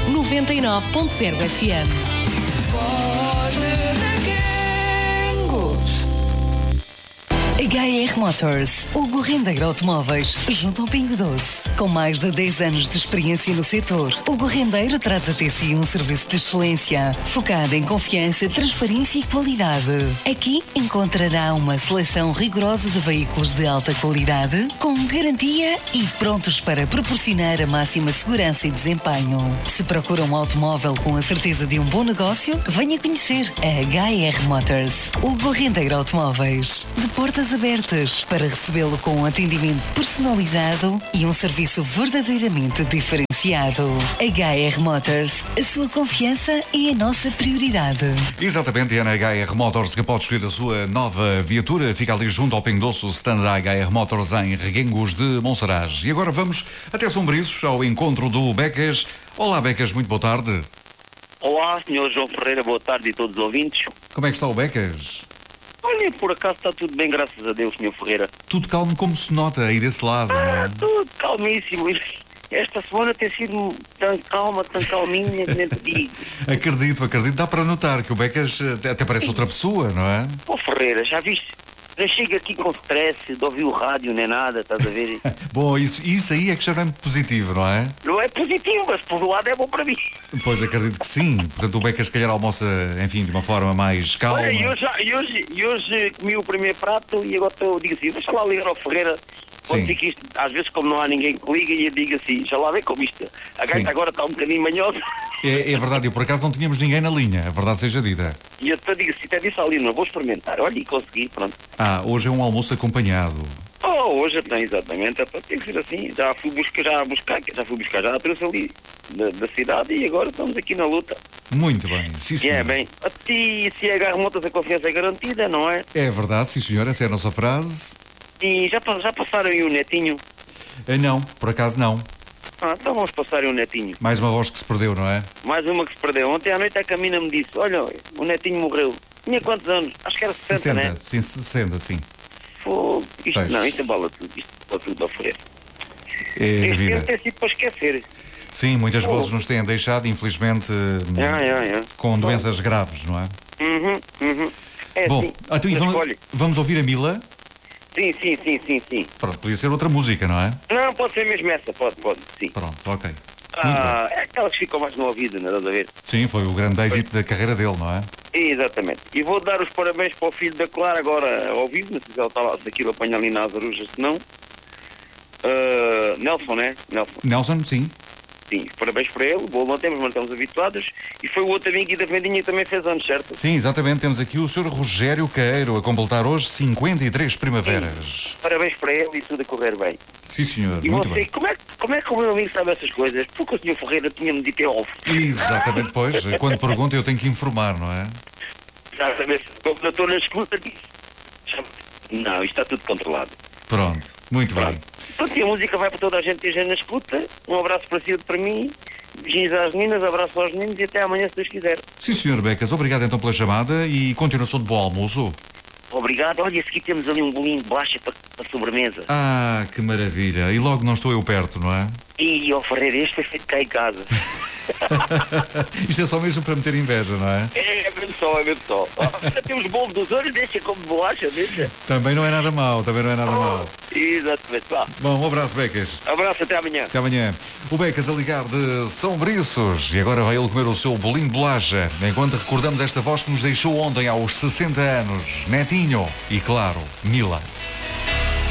99.0 FM. Voz de Reguengos. HR Motors, Hugo Rendeiro Automóveis, junto ao Pingo Doce. Com mais de 10 anos de experiência no setor, Hugo Rendeiro traz até si um serviço de excelência, focado em confiança, transparência e qualidade. Aqui encontrará uma seleção rigorosa de veículos de alta qualidade, com garantia e prontos para proporcionar a máxima segurança e desempenho. Se procura um automóvel com a certeza de um bom negócio, venha conhecer a HR Motors, Hugo Rendeiro Automóveis. De portas abertas para recebê-lo com um atendimento personalizado e um serviço verdadeiramente diferenciado. HR Motors, a sua confiança é a nossa prioridade. Exatamente, é na HR Motors que pode escolher a sua nova viatura. Fica ali junto ao Pingo Doce, o stand da HR Motors em Reguengos de Monsaraz. E agora vamos até Sombrizos, ao encontro do Becas. Olá, Becas, muito boa tarde. Olá, Sr. João Ferreira, boa tarde a todos os ouvintes. Como é que está o Becas? Olha, por acaso está tudo bem, graças a Deus, Sr. Ferreira. Tudo calmo como se nota aí desse lado, não é? Tudo calmíssimo. Esta semana tem sido tão calma, tão calminha, que nem te digo. Acredito, dá para notar que o Becas até parece outra pessoa, não é? Ó Ferreira, já viste? Eu chego aqui com stress de ouvir o rádio, nem nada, estás a ver? Bom, isso aí é que já não é muito positivo, não é? Não é positivo, mas por um lado é bom para mim. Pois, acredito que sim. Portanto, o Becas se calhar almoça, enfim, de uma forma mais calma. Olha, e hoje comi o primeiro prato e agora digo assim, deixa lá ligar ao Ferreira. Pode ser que isto, às vezes como não há ninguém que liga, e eu digo assim, já lá vem como isto. A gaita agora está um bocadinho manhosa. É verdade, eu por acaso não tínhamos ninguém na linha, a verdade seja dita. E eu te digo assim, até disse ali, não vou experimentar. Olha, e consegui, pronto. Hoje é um almoço acompanhado. Hoje tem, exatamente, tem que ser assim. Já fui buscar, já a trouxe ali da cidade e agora estamos aqui na luta. Muito bem, sim senhor. É bem, a ti, se é HR Motors, a confiança é garantida, não é? É verdade, sim senhor, essa é a nossa frase. E já passaram aí o netinho? Não, por acaso não. Então vamos passar aí o netinho. Mais uma voz que se perdeu, não é? Mais uma que se perdeu. Ontem à noite a Camina me disse, olha, o netinho morreu. Tinha quantos anos? Acho que era 60, né? Sim, 60, sim. Isto embala tudo, a oferecer. Este tempo tem sido para esquecer. Sim, muitas vozes nos têm deixado, infelizmente, com doenças graves, não é? É. Bom, assim, então, vamos ouvir a Mila? Sim. Pronto, podia ser outra música, não é? Não, pode ser mesmo essa, pode, sim. Pronto, ok. É aquelas que ficam mais no ouvido, não é? Estás a ver? Sim, foi o grande êxito da carreira dele, não é? Exatamente. E vou dar os parabéns para o filho da Clara agora ao vivo, não sei se ele está lá, se aquilo apanha ali nas arujas, se não. Nelson, né? Nelson, sim. Sim, parabéns para ele, boa mantemos, mas estamos habituados. E foi o outro amigo aqui da Vendinha que também fez anos, certo? Sim, exatamente, temos aqui o Sr. Rogério Queiro a completar hoje 53 primaveras. Sim. Parabéns para ele e tudo a correr bem. Sim, senhor, e muito você, bem. Como é que o meu amigo sabe essas coisas? Porque o Sr. Ferreira tinha-me dito em off. Exatamente, pois, quando pergunta eu tenho que informar, não é? Exatamente, como eu estou na escuta disso. Não, isto está tudo controlado. Pronto, muito bem. Pronto, e a música vai para toda a gente que esteja na escuta. Um abraço para si e para mim. Beijinhos às meninas, abraço aos meninos e até amanhã, se Deus quiser. Sim, senhor Becas, obrigado então pela chamada e continuação de bom almoço. Obrigado. Olha, a seguir temos ali um bolinho de bolacha para sobremesa. Que maravilha. E logo não estou eu perto, não é? E, Ferreira, este foi feito cá em casa. Isto é só mesmo para meter inveja, não é? É mesmo só. Temos bolo dos olhos, deixa como de bolacha, deixa. Também não é nada mau. Exatamente, vá. Bom, um abraço, Becas. Abraço, até amanhã. Até amanhã. O Becas a ligar de São Briços. E agora vai ele comer o seu bolinho de bolacha. Enquanto recordamos esta voz que nos deixou ontem aos 60 anos. Netinho. E claro, Mila.